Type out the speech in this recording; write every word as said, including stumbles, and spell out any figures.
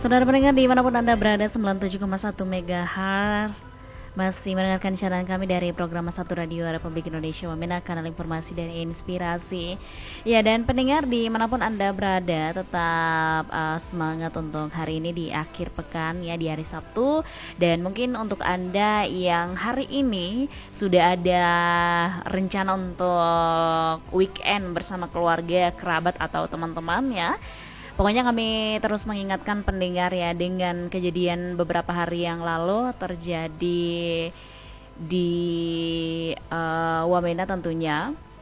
Saudara pendengar dimanapun Anda berada, sembilan puluh tujuh koma satu megahertz masih mendengarkan siaran kami dari program satu Radio Republik Indonesia, Wamena, kanal informasi dan inspirasi. Ya, dan pendengar dimanapun Anda berada, tetap uh, semangat untuk hari ini di akhir pekan ya, di hari Sabtu. Dan mungkin untuk Anda yang hari ini sudah ada rencana untuk weekend bersama keluarga, kerabat atau teman-teman ya, pokoknya kami terus mengingatkan pendengar ya, dengan kejadian beberapa hari yang lalu terjadi di uh, Wamena tentunya.